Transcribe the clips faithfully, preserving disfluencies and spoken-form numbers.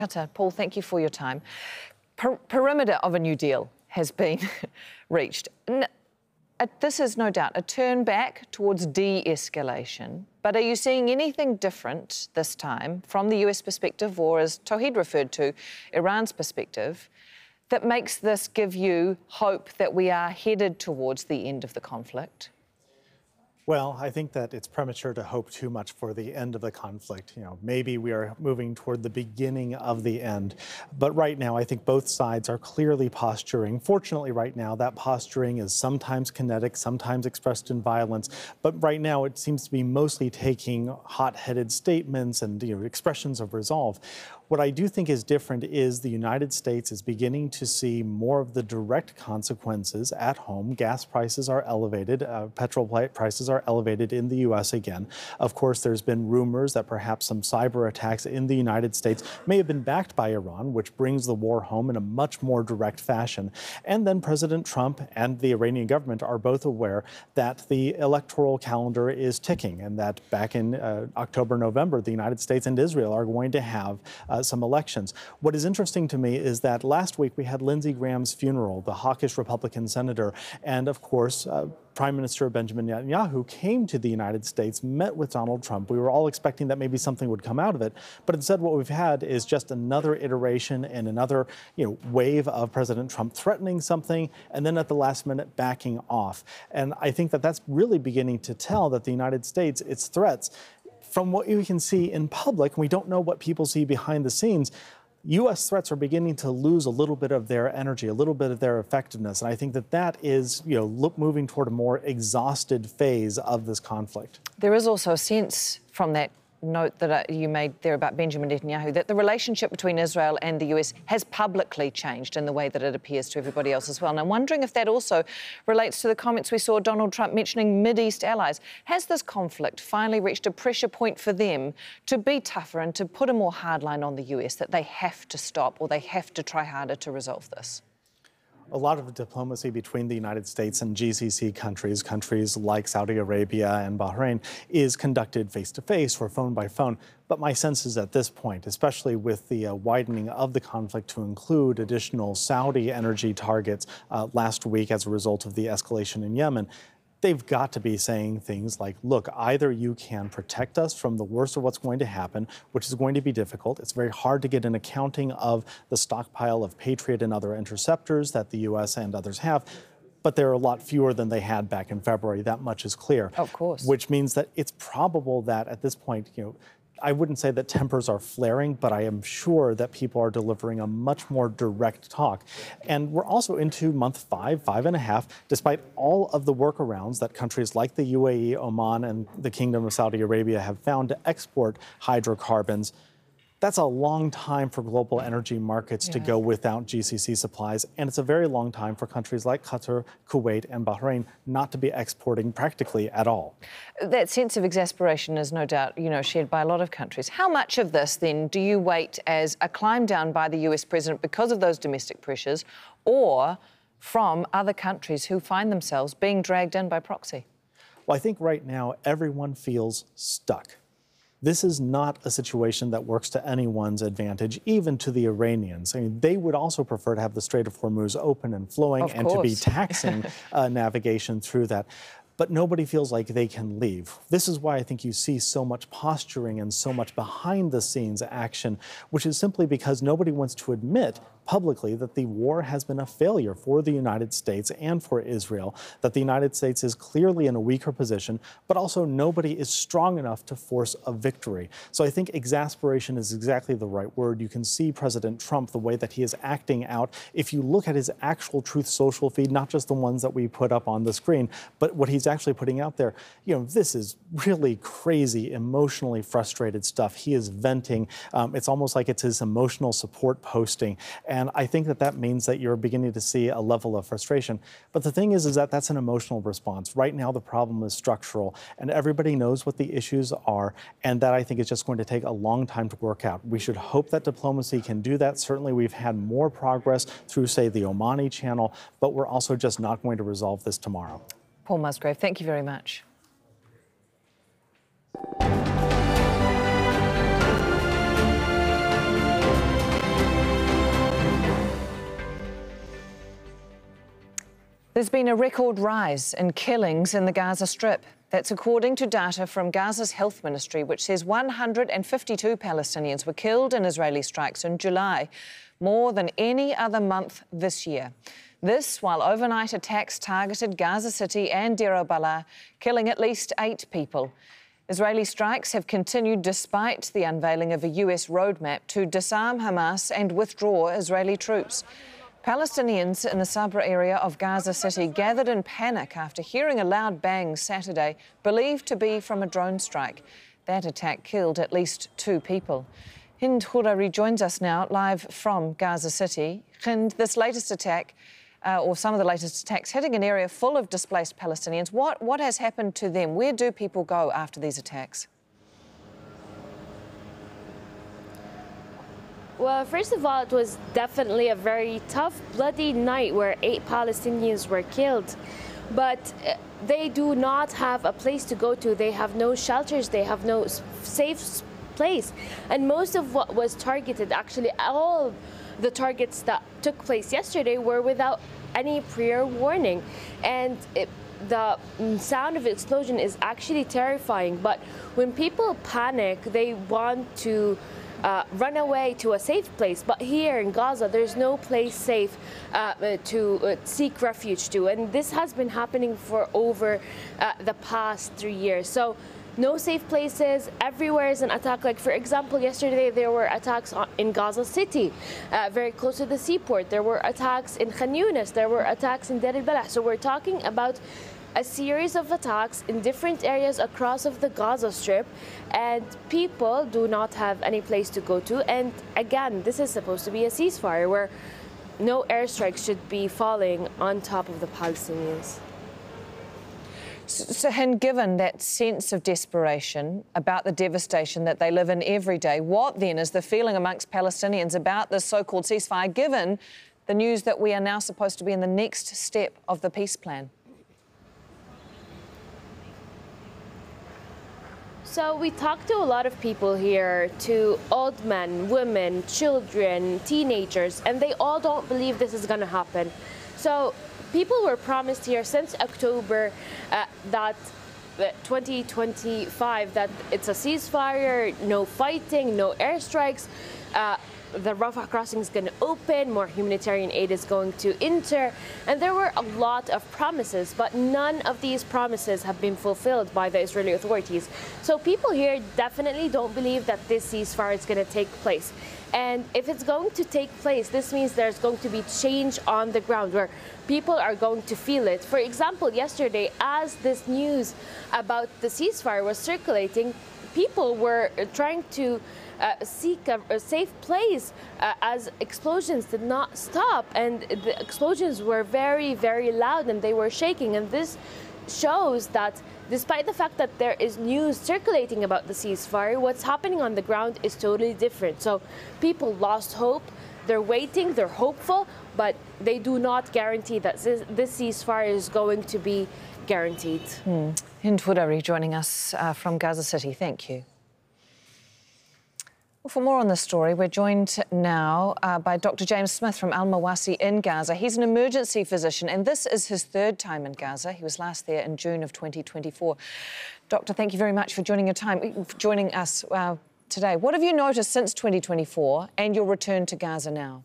Qatar. Paul, thank you for your time. Per perimeter of a new deal has been reached. N uh, this is no doubt a turn back towards de-escalation, but are you seeing anything different this time from the U S perspective, or as Tauhid referred to, Iran's perspective, that makes this give you hope that we are headed towards the end of the conflict? Well, I think that it's premature to hope too much for the end of the conflict. You know, maybe we are moving toward the beginning of the end. But right now, I think both sides are clearly posturing. Fortunately, right now, that posturing is sometimes kinetic, sometimes expressed in violence. But right now, it seems to be mostly taking hot-headed statements and you know, expressions of resolve. What I do think is different is the United States is beginning to see more of the direct consequences at home. Gas prices are elevated. Uh, petrol prices are elevated in the U S again. Of course, there's been rumors that perhaps some cyber attacks in the United States may have been backed by Iran, which brings the war home in a much more direct fashion. And then President Trump and the Iranian government are both aware that the electoral calendar is ticking and that back in uh, October, November, the United States and Israel are going to have uh, some elections. What is interesting to me is that last week we had Lindsey Graham's funeral, the hawkish Republican senator, and of course, uh, Prime Minister Benjamin Netanyahu came to the United States, met with Donald Trump. We were all expecting that maybe something would come out of it, but instead what we've had is just another iteration and another you know, wave of President Trump threatening something and then at the last minute backing off. And I think that that's really beginning to tell that the United States, its threats, from what you can see in public, and we don't know what people see behind the scenes, U S threats are beginning to lose a little bit of their energy, a little bit of their effectiveness. And I think that that is, you know, look, moving toward a more exhausted phase of this conflict. There is also a sense from that note that uh, you made there about Benjamin Netanyahu that the relationship between Israel and the U S has publicly changed in the way that it appears to everybody else as well. And I'm wondering if that also relates to the comments we saw Donald Trump mentioning Mideast allies. Has this conflict finally reached a pressure point for them to be tougher and to put a more hard line on the U S that they have to stop or they have to try harder to resolve this? A lot of diplomacy between the United States and G C C countries, countries like Saudi Arabia and Bahrain, is conducted face-to-face or phone by phone. But my sense is at this point, especially with the uh, widening of the conflict to include additional Saudi energy targets uh, last week as a result of the escalation in Yemen, they've got to be saying things like, look, either you can protect us from the worst of what's going to happen, which is going to be difficult. It's very hard to get an accounting of the stockpile of Patriot and other interceptors that the U S and others have. But there are a lot fewer than they had back in February. That much is clear. Of course. Which means that it's probable that at this point, you know, I wouldn't say that tempers are flaring, but I am sure that people are delivering a much more direct talk. And we're also into month five, five and a half, despite all of the workarounds that countries like the U A E, Oman, and the Kingdom of Saudi Arabia have found to export hydrocarbons. That's a long time for global energy markets yeah. to go without G C C supplies, and it's a very long time for countries like Qatar, Kuwait, and Bahrain not to be exporting practically at all. That sense of exasperation is no doubt, you know, shared by a lot of countries. How much of this, then, do you weight as a climb down by the U S president because of those domestic pressures, or from other countries who find themselves being dragged in by proxy? Well, I think right now everyone feels stuck. This is not a situation that works to anyone's advantage, even to the Iranians. I mean, they would also prefer to have the Strait of Hormuz open and flowing of and course. to be taxing uh, navigation through that. But nobody feels like they can leave. This is why I think you see so much posturing and so much behind-the-scenes action, which is simply because nobody wants to admit publicly that the war has been a failure for the United States and for Israel, that the United States is clearly in a weaker position, but also nobody is strong enough to force a victory. So I think exasperation is exactly the right word. You can see President Trump, the way that he is acting out. If you look at his actual Truth Social feed, not just the ones that we put up on the screen, but what he's actually putting out there, you know, this is really crazy, emotionally frustrated stuff. He is venting. Um, it's almost like it's his emotional support posting. And I think that that means that you're beginning to see a level of frustration. But the thing is, is that that's an emotional response. Right now, the problem is structural, and everybody knows what the issues are, and that I think is just going to take a long time to work out. We should hope that diplomacy can do that. Certainly, we've had more progress through, say, the Omani channel, but we're also just not going to resolve this tomorrow. Paul Musgrave, thank you very much. There's been a record rise in killings in the Gaza Strip. That's according to data from Gaza's health ministry, which says one hundred fifty-two Palestinians were killed in Israeli strikes in July, more than any other month this year. This while overnight attacks targeted Gaza City and Deir al-Balah, killing at least eight people. Israeli strikes have continued despite the unveiling of a U S roadmap to disarm Hamas and withdraw Israeli troops. Palestinians in the Sabra area of Gaza City gathered in panic after hearing a loud bang Saturday, believed to be from a drone strike. That attack killed at least two people. Hind Hourari joins us now live from Gaza City. Hind, this latest attack, uh, or some of the latest attacks, hitting an area full of displaced Palestinians. What, what has happened to them? Where do people go after these attacks? Well, first of all, it was definitely a very tough, bloody night where eight Palestinians were killed. But they do not have a place to go to. They have no shelters. They have no safe place. And most of what was targeted, actually all the targets that took place yesterday were without any prior warning. And it, the sound of explosion is actually terrifying. But when people panic, they want to Uh, run away to a safe place. But here in Gaza, there's no place safe uh, to uh, seek refuge to. And this has been happening for over uh, the past three years. So no safe places, everywhere is an attack. Like, for example, yesterday there were attacks on, in Gaza City, uh, very close to the seaport. There were attacks in Khan Yunis. There were attacks in Deir al-Balah. So we're talking about a series of attacks in different areas across of the Gaza Strip, and people do not have any place to go to. And again, this is supposed to be a ceasefire where no airstrikes should be falling on top of the Palestinians. So, Hind, given that sense of desperation about the devastation that they live in every day, what then is the feeling amongst Palestinians about this so-called ceasefire, given the news that we are now supposed to be in the next step of the peace plan? So we talked to a lot of people here, to old men, women, children, teenagers, and they all don't believe this is going to happen. So people were promised here since October uh, that twenty twenty-five that it's a ceasefire, no fighting, no airstrikes. Uh, The Rafah crossing is going to open, more humanitarian aid is going to enter, and there were a lot of promises, but none of these promises have been fulfilled by the Israeli authorities. So people here definitely don't believe that this ceasefire is going to take place. And if it's going to take place, this means there's going to be change on the ground where people are going to feel it. For example, yesterday, as this news about the ceasefire was circulating, people were trying to Uh, seek a, a safe place uh, as explosions did not stop, and the explosions were very, very loud and they were shaking. And this shows that despite the fact that there is news circulating about the ceasefire, what's happening on the ground is totally different. So people lost hope. They're waiting, they're hopeful, but they do not guarantee that this, this ceasefire is going to be guaranteed. Hmm. Hind Hourari joining us uh, from Gaza City. Thank you. Well, for more on this story, we're joined now uh, by Doctor James Smith from Al Mawasi in Gaza. He's an emergency physician, and this is his third time in Gaza. He was last there in June of twenty twenty-four. Doctor, thank you very much for joining, your time, joining us uh, today. What have you noticed since twenty twenty-four and your return to Gaza now?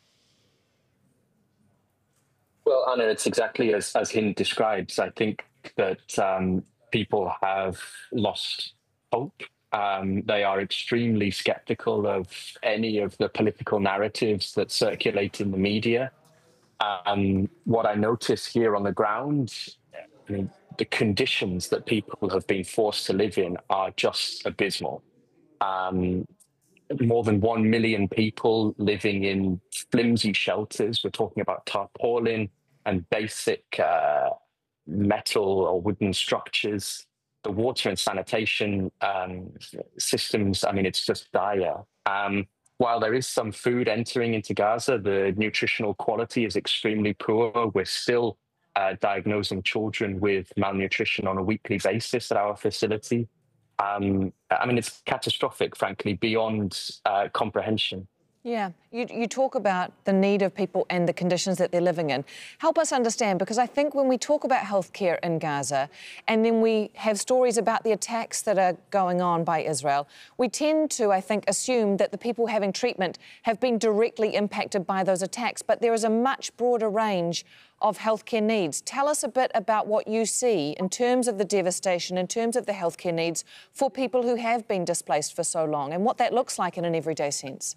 Well, Anna, it's exactly as, as Hind describes. I think that um, people have lost hope. Um, they are extremely skeptical of any of the political narratives that circulate in the media. Um, what I notice here on the ground, I mean, the conditions that people have been forced to live in are just abysmal. Um, more than one million people living in flimsy shelters. We're talking about tarpaulin and basic uh, metal or wooden structures. The water and sanitation um, systems, I mean, it's just dire. Um, while there is some food entering into Gaza, the nutritional quality is extremely poor. We're still uh, diagnosing children with malnutrition on a weekly basis at our facility. Um, I mean, it's catastrophic, frankly, beyond uh, comprehension. Yeah, you, you talk about the need of people and the conditions that they're living in. Help us understand, because I think when we talk about healthcare in Gaza and then we have stories about the attacks that are going on by Israel, we tend to, I think, assume that the people having treatment have been directly impacted by those attacks, but there is a much broader range of healthcare needs. Tell us a bit about what you see in terms of the devastation, in terms of the healthcare needs for people who have been displaced for so long and what that looks like in an everyday sense.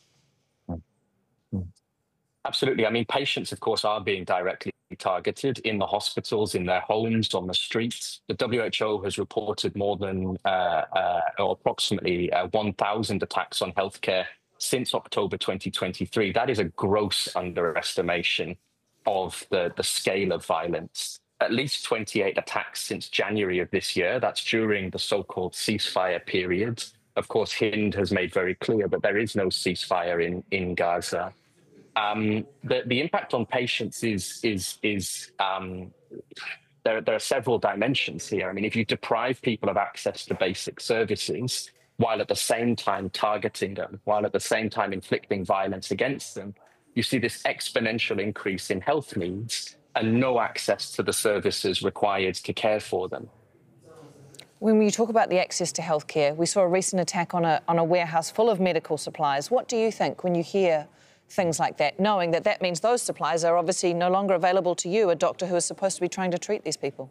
Absolutely. I mean, patients, of course, are being directly targeted in the hospitals, in their homes, on the streets. The W H O has reported more than uh, uh, or approximately uh, one thousand attacks on healthcare since October twenty twenty-three. That is a gross underestimation of the, the scale of violence. At least twenty-eight attacks since January of this year. That's during the so-called ceasefire period. Of course, Hind has made very clear that there is no ceasefire in, in Gaza. Um, the, the impact on patients is, is, is um, there, there are several dimensions here. I mean, if you deprive people of access to basic services, while at the same time targeting them, while at the same time inflicting violence against them, you see this exponential increase in health needs and no access to the services required to care for them. When you talk about the access to healthcare, we saw a recent attack on a, on a warehouse full of medical supplies. What do you think when you hear things like that, knowing that that means those supplies are obviously no longer available to you, a doctor who is supposed to be trying to treat these people?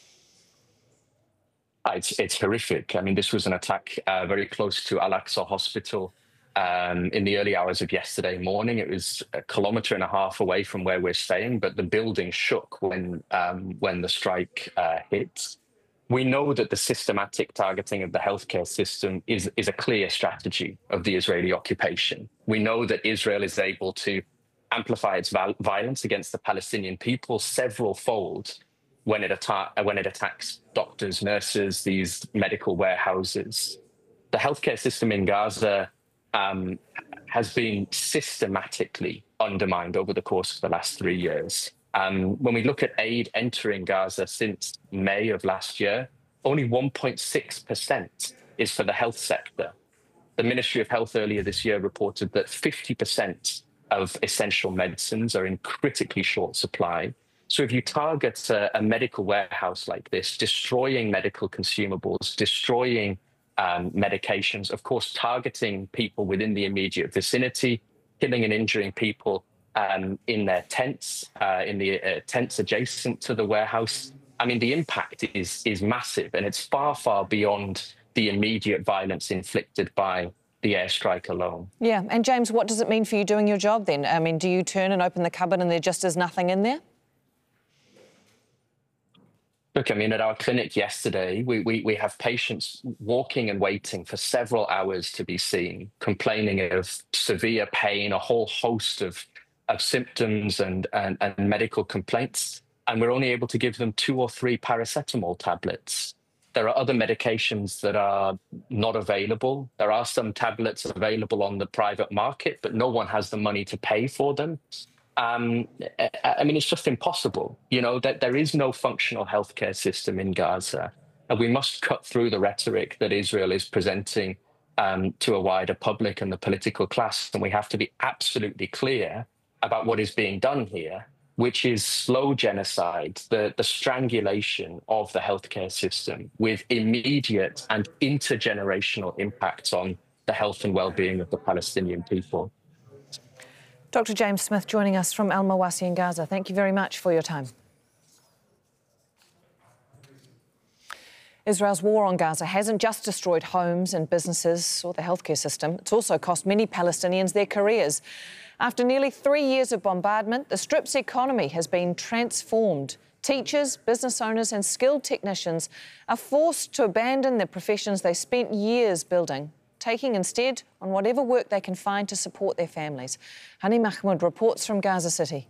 It's, it's horrific. I mean, this was an attack uh, very close to Al-Aqsa Hospital um, in the early hours of yesterday morning. It was a kilometre and a half away from where we're staying, but the building shook when, um, when the strike uh, hit. We know that the systematic targeting of the healthcare system is, is a clear strategy of the Israeli occupation. We know that Israel is able to amplify its violence against the Palestinian people several-fold when it, atta- when it attacks doctors, nurses, these medical warehouses. The healthcare system in Gaza um, has been systematically undermined over the course of the last three years. Um, when we look at aid entering Gaza since May of last year, only one point six percent is for the health sector. The Ministry of Health earlier this year reported that fifty percent of essential medicines are in critically short supply. So if you target a, a medical warehouse like this, destroying medical consumables, destroying um, medications, of course, targeting people within the immediate vicinity, killing and injuring people Um, in their tents, uh, in the uh, tents adjacent to the warehouse. I mean, the impact is is massive, and it's far, far beyond the immediate violence inflicted by the airstrike alone. Yeah, and James, what does it mean for you doing your job then? I mean, do you turn and open the cupboard and there just is nothing in there? Look, I mean, at our clinic yesterday, we, we, we have patients walking and waiting for several hours to be seen, complaining of severe pain, a whole host of of symptoms and, and, and medical complaints, and we're only able to give them two or three paracetamol tablets. There are other medications that are not available. There are some tablets available on the private market, but no one has the money to pay for them. Um, I mean, it's just impossible. You know, that there is no functional healthcare system in Gaza, and we must cut through the rhetoric that Israel is presenting um, to a wider public and the political class, and we have to be absolutely clear about what is being done here, which is slow genocide, the, the strangulation of the healthcare system with immediate and intergenerational impacts on the health and well-being of the Palestinian people. Doctor James Smith joining us from Al Mawasi in Gaza. Thank you very much for your time. Israel's war on Gaza hasn't just destroyed homes and businesses or the healthcare system. It's also cost many Palestinians their careers. After nearly three years of bombardment, the Strip's economy has been transformed. Teachers, business owners and skilled technicians are forced to abandon the professions they spent years building, taking instead on whatever work they can find to support their families. Hani Mahmoud reports from Gaza City.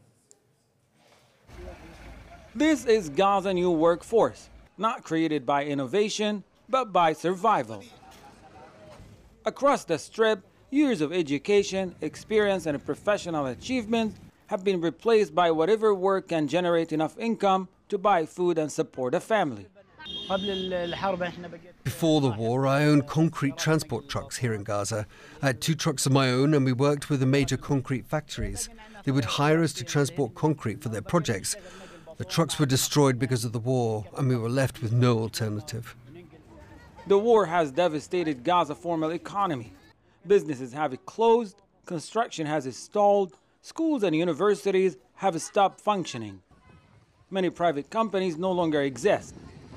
This is Gaza's new workforce, not created by innovation, but by survival. Across the Strip, years of education, experience, and professional achievement have been replaced by whatever work can generate enough income to buy food and support a family. Before the war, I owned concrete transport trucks here in Gaza. I had two trucks of my own and we worked with the major concrete factories. They would hire us to transport concrete for their projects. The trucks were destroyed because of the war and we were left with no alternative. The war has devastated Gaza's formal economy. Businesses have closed, construction has stalled, schools and universities have stopped functioning. Many private companies no longer exist.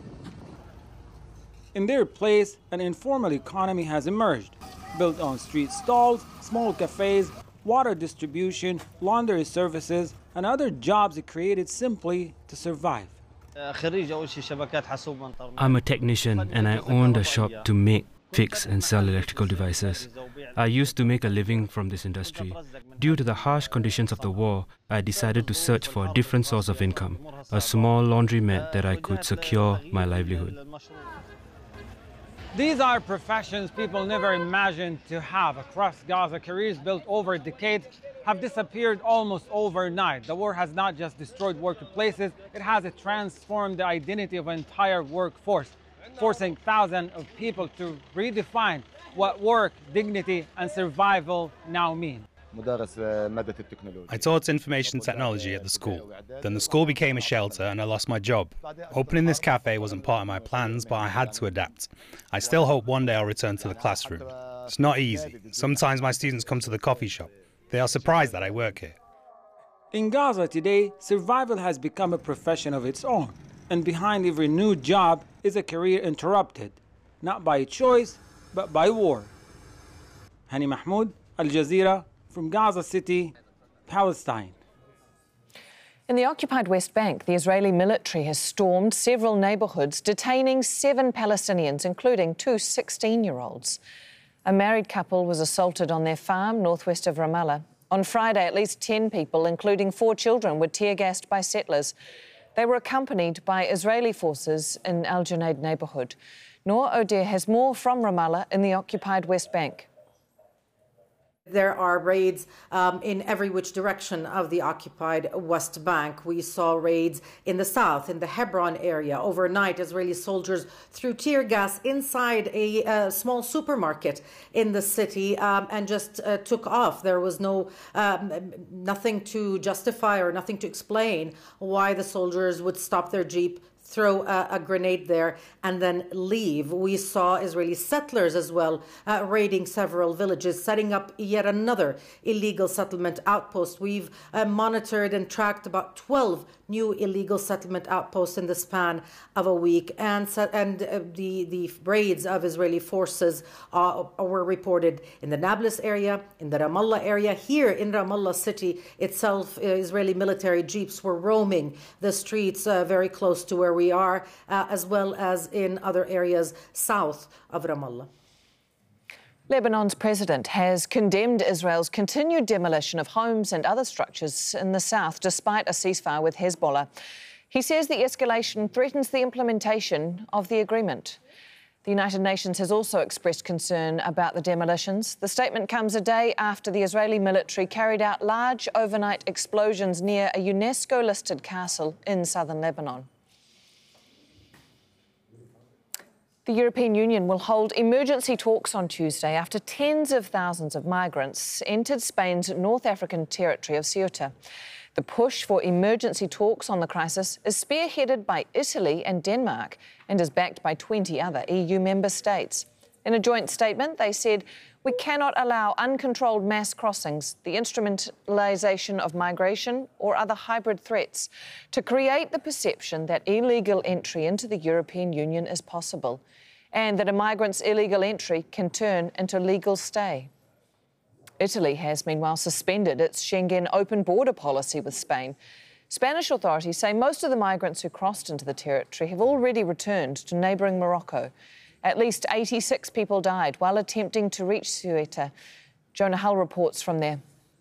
In their place, an informal economy has emerged, built on street stalls, small cafes, water distribution, laundry services, and other jobs created simply to survive. I'm a technician and I owned a shop to make, fix and sell electrical devices. I used to make a living from this industry. Due to the harsh conditions of the war, I decided to search for a different source of income, a small laundromat that I could secure my livelihood. These are professions people never imagined to have across Gaza. Careers built over decades have disappeared almost overnight. The war has not just destroyed workplaces, it has transformed the identity of an entire workforce, forcing thousands of people to redefine what work, dignity, and survival now mean. I taught information technology at the school. Then the school became a shelter and I lost my job. Opening this cafe wasn't part of my plans, but I had to adapt. I still hope one day I'll return to the classroom. It's not easy. Sometimes my students come to the coffee shop. They are surprised that I work here. In Gaza today, survival has become a profession of its own. And behind every new job is a career interrupted, not by choice, but by war. Hani Mahmoud, Al Jazeera, from Gaza City, Palestine. In the occupied West Bank, the Israeli military has stormed several neighbourhoods, detaining seven Palestinians, including two sixteen-year-olds. A married couple was assaulted on their farm northwest of Ramallah. On Friday, at least ten people, including four children, were tear-gassed by settlers. They were accompanied by Israeli forces in Al Junaid neighbourhood. Noor O'Dea has more from Ramallah in the occupied West Bank. There are raids um, in every which direction of the occupied West Bank. We saw raids in the south, in the Hebron area. Overnight, Israeli soldiers threw tear gas inside a uh, small supermarket in the city um, and just uh, took off. There was no um, nothing to justify or nothing to explain why the soldiers would stop their jeep, throw a, a grenade there and then leave. We saw Israeli settlers as well uh, raiding several villages, setting up yet another illegal settlement outpost. We've uh, monitored and tracked about twelve new illegal settlement outposts in the span of a week, and and uh, the the raids of Israeli forces uh, were reported in the Nablus area, in the Ramallah area. Here in Ramallah city itself, uh, Israeli military jeeps were roaming the streets uh, very close to where we are, uh, as well as in other areas south of Ramallah. Lebanon's president has condemned Israel's continued demolition of homes and other structures in the south, despite a ceasefire with Hezbollah. He says the escalation threatens the implementation of the agreement. The United Nations has also expressed concern about the demolitions. The statement comes a day after the Israeli military carried out large overnight explosions near a UNESCO-listed castle in southern Lebanon. The European Union will hold emergency talks on Tuesday after tens of thousands of migrants entered Spain's North African territory of Ceuta. The push for emergency talks on the crisis is spearheaded by Italy and Denmark and is backed by twenty other E U member states. In a joint statement, they said, "We cannot allow uncontrolled mass crossings, the instrumentalisation of migration or other hybrid threats to create the perception that illegal entry into the European Union is possible and that a migrant's illegal entry can turn into legal stay." Italy has, meanwhile, suspended its Schengen open border policy with Spain. Spanish authorities say most of the migrants who crossed into the territory have already returned to neighbouring Morocco. At least eighty-six people died while attempting to reach Ceuta. Jonah Hull reports from there.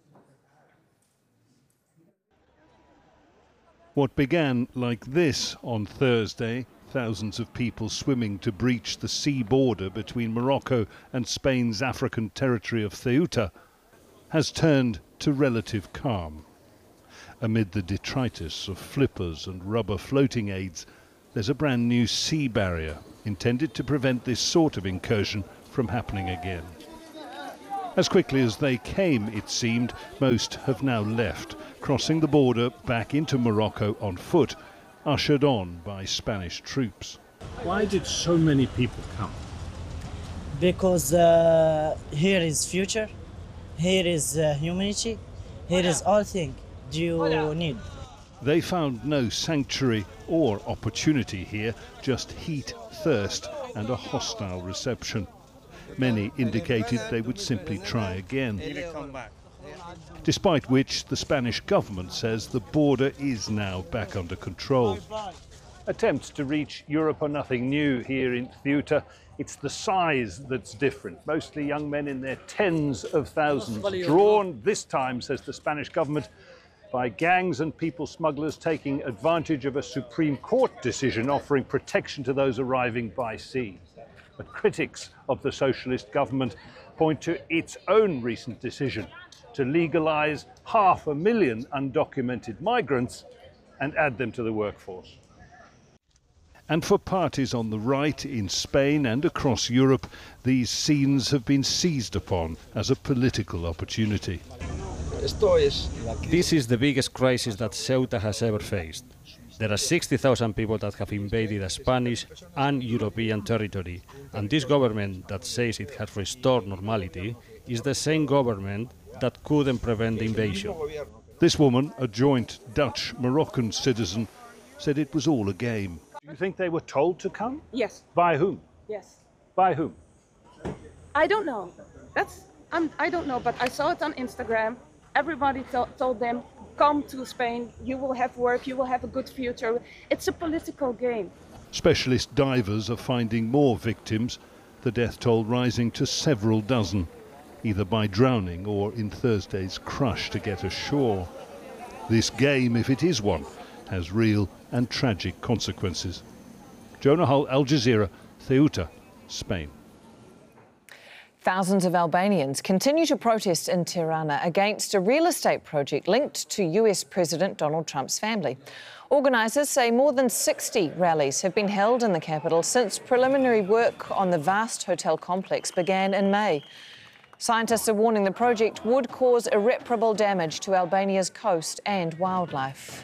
What began like this on Thursday, thousands of people swimming to breach the sea border between Morocco and Spain's African territory of Ceuta, has turned to relative calm. Amid the detritus of flippers and rubber floating aids, there's a brand new sea barrier intended to prevent this sort of incursion from happening again. As quickly as they came, it seemed, most have now left, crossing the border back into Morocco on foot, ushered on by Spanish troops. Why did so many people come? Because uh, here is future, here is uh, humanity, here is all things you need. They found no sanctuary or opportunity here, just heat, thirst and a hostile reception. Many indicated they would simply try again. Despite which, the Spanish government says the border is now back under control. Attempts to reach Europe are nothing new here in Ceuta. It's the size that's different. Mostly young men in their tens of thousands, drawn this time, says the Spanish government, by gangs and people smugglers taking advantage of a Supreme Court decision offering protection to those arriving by sea. But critics of the socialist government point to its own recent decision to legalize half a million undocumented migrants and add them to the workforce. And for parties on the right in Spain and across Europe, these scenes have been seized upon as a political opportunity. This is the biggest crisis that Ceuta has ever faced. There are sixty thousand people that have invaded a Spanish and European territory, and this government that says it has restored normality is the same government that couldn't prevent the invasion. This woman, a joint Dutch-Moroccan citizen, said it was all a game. Do you think they were told to come? Yes. By whom? Yes. By whom? I don't know. That's I'm, I don't know, but I saw it on Instagram. Everybody to told them, come to Spain, you will have work, you will have a good future. It's a political game. Specialist divers are finding more victims, the death toll rising to several dozen, either by drowning or in Thursday's crush to get ashore. This game, if it is one, has real and tragic consequences. Jonah Hull, Al Jazeera, Ceuta, Spain. Thousands of Albanians continue to protest in Tirana against a real estate project linked to U S President Donald Trump's family. Organisers say more than sixty rallies have been held in the capital since preliminary work on the vast hotel complex began in May. Scientists are warning the project would cause irreparable damage to Albania's coast and wildlife.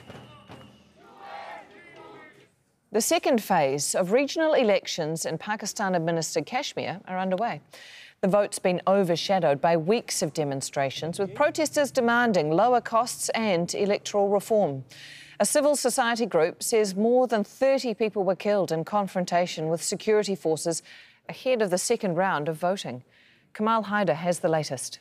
The second phase of regional elections in Pakistan-administered Kashmir are underway. The vote's been overshadowed by weeks of demonstrations, with protesters demanding lower costs and electoral reform. A civil society group says more than thirty people were killed in confrontation with security forces ahead of the second round of voting. Kamal Haider has the latest.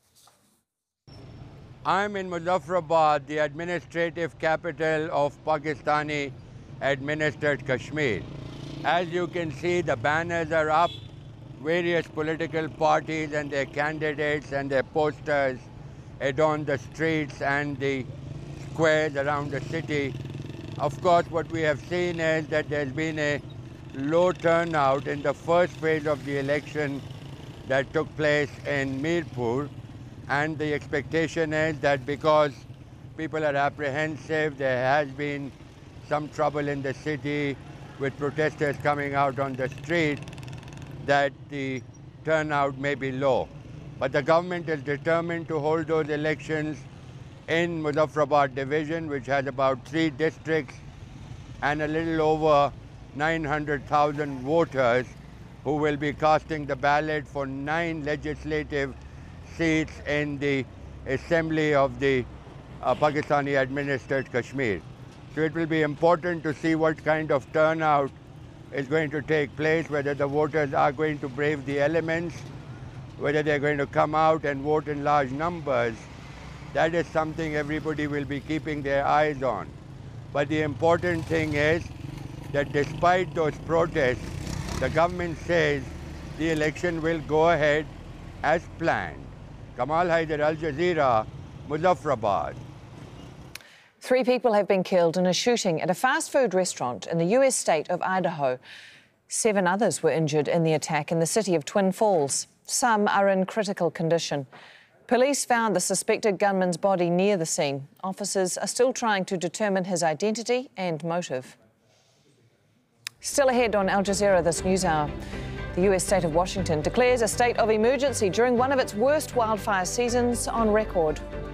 I'm in Muzaffarabad, the administrative capital of Pakistani-administered Kashmir. As you can see, the banners are up. Various political parties and their candidates and their posters adorn the streets and the squares around the city. Of course, what we have seen is that there's been a low turnout in the first phase of the election that took place in Mirpur, and the expectation is that because people are apprehensive, there has been some trouble in the city with protesters coming out on the street, that the turnout may be low. But the government is determined to hold those elections in Muzaffarabad division, which has about three districts and a little over nine hundred thousand voters who will be casting the ballot for nine legislative seats in the assembly of the uh, Pakistani-administered Kashmir. So it will be important to see what kind of turnout is going to take place, whether the voters are going to brave the elements, whether they're going to come out and vote in large numbers. That is something everybody will be keeping their eyes on. But the important thing is that despite those protests, the government says the election will go ahead as planned. Kamal Haider, Al Jazeera, Muzaffarabad. Three people have been killed in a shooting at a fast food restaurant in the U S state of Idaho. Seven others were injured in the attack in the city of Twin Falls. Some are in critical condition. Police found the suspected gunman's body near the scene. Officers are still trying to determine his identity and motive. Still ahead on Al Jazeera this news hour. The U S state of Washington declares a state of emergency during one of its worst wildfire seasons on record.